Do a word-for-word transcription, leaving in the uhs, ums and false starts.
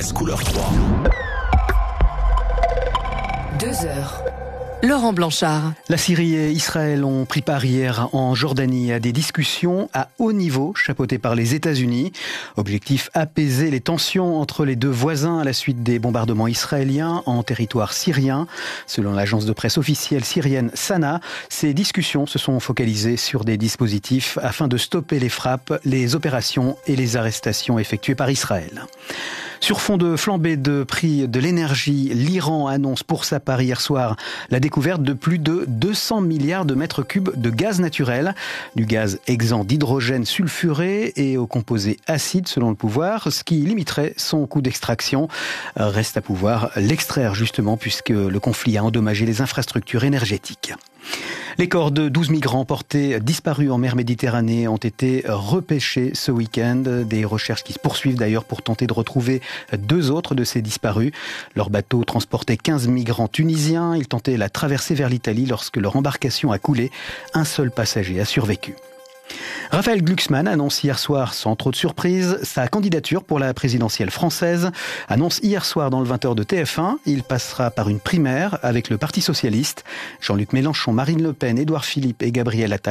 S couleur trois. Deux heures. Laurent Blanchard. La Syrie et Israël ont pris part hier en Jordanie à des discussions à haut niveau, chapeautées par les États-Unis. Objectif, apaiser les tensions entre les deux voisins à la suite des bombardements israéliens en territoire syrien. Selon l'agence de presse officielle syrienne Sana, ces discussions se sont focalisées sur des dispositifs afin de stopper les frappes, les opérations et les arrestations effectuées par Israël. Sur fond de flambée de prix de l'énergie, l'Iran annonce pour sa part hier soir la découverte de plus de deux cents milliards de mètres cubes de gaz naturel, du gaz exempt d'hydrogène sulfuré et aux composés acides selon le pouvoir, ce qui limiterait son coût d'extraction. Reste à pouvoir l'extraire justement puisque le conflit a endommagé les infrastructures énergétiques. Les corps de douze migrants portés disparus en mer Méditerranée ont été repêchés ce week-end. Des recherches qui se poursuivent d'ailleurs pour tenter de retrouver deux autres de ces disparus. Leur bateau transportait quinze migrants tunisiens. Ils tentaient la traversée vers l'Italie lorsque leur embarcation a coulé. Un seul passager a survécu. Raphaël Glucksmann annonce hier soir, sans trop de surprise, sa candidature pour la présidentielle française. Annonce hier soir dans le vingt heures de T F un. Il passera par une primaire avec le Parti socialiste. Jean-Luc Mélenchon, Marine Le Pen, Édouard Philippe et Gabriel Attal